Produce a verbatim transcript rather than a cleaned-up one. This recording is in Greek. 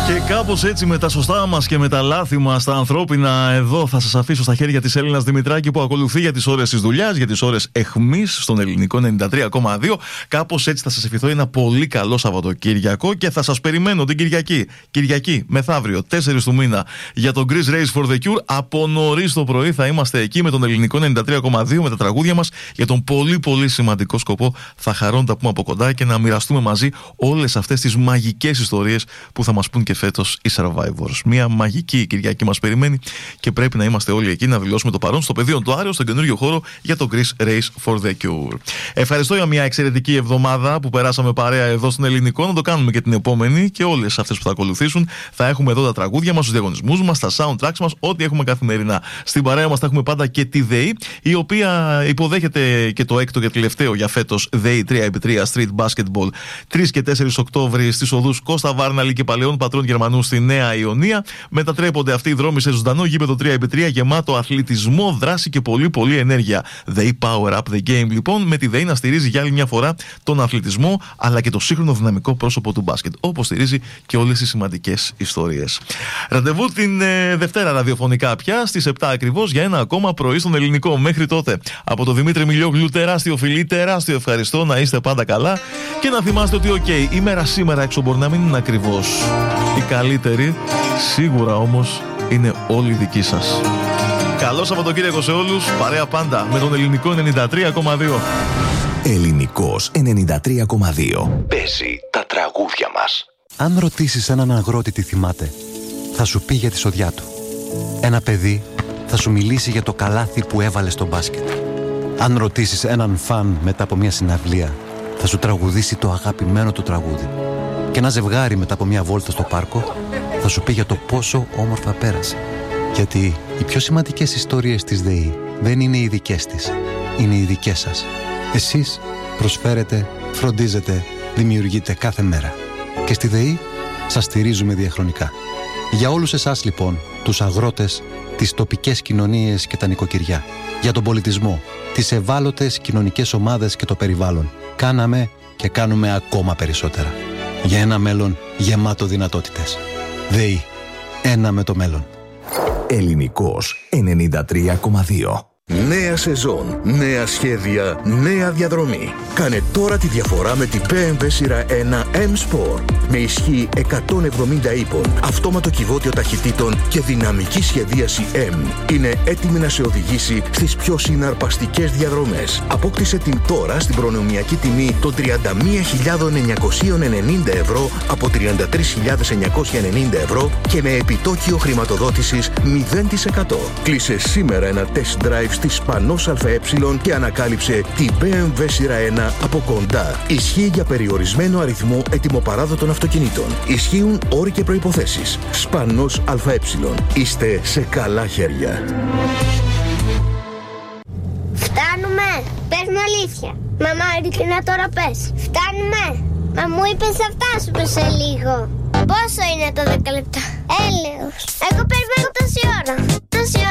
Και κάπως έτσι, με τα σωστά μας και με τα λάθη μας, τα ανθρώπινα, εδώ θα σας αφήσω στα χέρια της Έλληνας Δημητράκη, που ακολουθεί για τις ώρες της δουλειάς, για τις ώρες εχμής στον ελληνικό ενενήντα τρία κόμμα δύο. Κάπως έτσι θα σας ευχηθώ ένα πολύ καλό Σαββατοκύριακο και θα σας περιμένω την Κυριακή. Κυριακή, μεθαύριο, τέσσερις του μήνα, για το Greece Race for the Cure. Από νωρίς το πρωί θα είμαστε εκεί με τον ελληνικό ενενήντα τρία κόμμα δύο, με τα τραγούδια μας, για τον πολύ πολύ σημαντικό σκοπό. Θα χαρώ να τα πούμε από κοντά και να μοιραστούμε μαζί όλες αυτές τις μαγικές ιστορίες που θα μας πούν και φέτος οι Survivors. Μια μαγική Κυριακή μας περιμένει και πρέπει να είμαστε όλοι εκεί να δηλώσουμε το παρόν στο πεδίο του Άριο, στον καινούριο χώρο για το Greece Race for the Cure. Ευχαριστώ για μια εξαιρετική εβδομάδα που περάσαμε παρέα εδώ στον ελληνικό. Να το κάνουμε και την επόμενη και όλες αυτές που θα ακολουθήσουν. Θα έχουμε εδώ τα τραγούδια μας, τους διαγωνισμούς μας, τα soundtracks μας, ό,τι έχουμε καθημερινά. Στην παρέα μας θα έχουμε πάντα και τη ΔΕΗ, η οποία υποδέχεται και το έκτο και τελευταίο για φέτος ΔΕΗ τρία επί τρία Street Basketball τρεις και τέσσερις Οκτώβρη στις οδούς Κώστα Βάρναλη και Παλαιών Πατρών Γερμανού στη Νέα Ιωνία. Μετατρέπονται αυτοί οι δρόμοι σε ζωντανό γήπεδο τρία επί τρία γεμάτο αθλητισμό, δράση και πολύ πολύ ενέργεια. ΔΕΗ Power Up the Game, λοιπόν, με τη ΔΕΗ να στηρίζει για άλλη μια φορά τον αθλητισμό αλλά και το σύγχρονο δυναμικό πρόσωπο του μπάσκετ, όπως στηρίζει και όλες τις σημαντικές ιστορίες. Ραντεβού την ε, Δευτέρα ραδιοφωνικά πια στις επτά ακριβώς για ένα ακόμα πρωί στον ελληνικό. Μέχρι τότε, από το Δημήτρη Μιλιόγλου, τεράστιο φιλί, τεράστιο ευχαριστώ, να είστε πάντα καλά και να θυμάστε ότι οκ, okay, η μέρα σήμερα έξω μπορεί να μην είναι ακριβώς η καλύτερη, σίγουρα όμως είναι όλη δική σας. Καλό Σαββατοκύριακο σε όλους, παρέα πάντα με τον ελληνικό ενενήντα τρία κόμμα δύο. Ελληνικός ενενήντα τρία κόμμα δύο. Παίζει τα τραγούδια μας. Αν ρωτήσεις έναν αγρότη τι θυμάται, θα σου πει για τη σοδιά του. Ένα παιδί θα σου μιλήσει για το καλάθι που έβαλε στο μπάσκετ. Αν ρωτήσεις έναν φαν μετά από μια συναυλία, θα σου τραγουδήσει το αγαπημένο του τραγούδι. Και ένα ζευγάρι μετά από μια βόλτα στο πάρκο θα σου πει για το πόσο όμορφα πέρασε. Γιατί οι πιο σημαντικές ιστορίες της ΔΕΗ δεν είναι οι δικές της, είναι οι δικές σας. Εσείς προσφέρετε, φροντίζετε, δημιουργείτε κάθε μέρα. Και στη ΔΕΗ σας στηρίζουμε διαχρονικά. Για όλους εσάς λοιπόν, τους αγρότες, τις τοπικές κοινωνίες και τα νοικοκυριά, για τον πολιτισμό, τις ευάλωτες κοινωνικές ομάδες και το περιβάλλον, κάναμε και κάνουμε ακόμα περισσότερα. Για ένα μέλλον γεμάτο δυνατότητες. ΔΕΗ. Ένα με το μέλλον. Ελληνικός ενενήντα τρία κόμμα δύο. Νέα σεζόν, νέα σχέδια, νέα διαδρομή. Κάνε τώρα τη διαφορά με την μπι εμ ντάμπλιου σειρά ένα M-Sport. Με ισχύ εκατόν εβδομήντα ύπων, αυτόματο κυβότιο ταχυτήτων και δυναμική σχεδίαση M. Είναι έτοιμη να σε οδηγήσει στις πιο συναρπαστικές διαδρομές. Απόκτησε την τώρα στην προνομιακή τιμή των τριάντα μία χιλιάδες εννιακόσια ενενήντα ευρώ από τριάντα τρεις χιλιάδες εννιακόσια ενενήντα ευρώ και με επιτόκιο χρηματοδότησης μηδέν τοις εκατό. Κλείσε σήμερα ένα test drive στη Σπανός ΑΕ και ανακάλυψε την μπι εμ ντάμπλιου σειρά ένα από κοντά. Ισχύει για περιορισμένο αριθμό ετοιμοπαράδοτων αυτοκινήτων. Ισχύουν όροι και προϋποθέσεις. Σπανός ΑΕ. Είστε σε καλά χέρια. Φτάνουμε. Πες μου αλήθεια. Μαμά, ειλικρινά τώρα πες. Φτάνουμε. Μα μου είπες θα φτάσουμε σε λίγο. Πόσο είναι το δέκα λεπτά? Έλεος. Εγώ περιμένω τόση ώρα. Τόση ώρα.